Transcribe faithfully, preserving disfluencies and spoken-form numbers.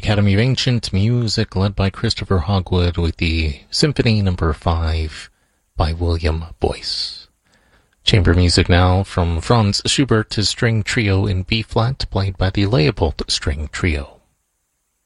Academy of Ancient Music, led by Christopher Hogwood, with the Symphony Number five by William Boyce. Chamber music now from Franz Schubert, his string trio in B-flat, played by the Leopold String Trio.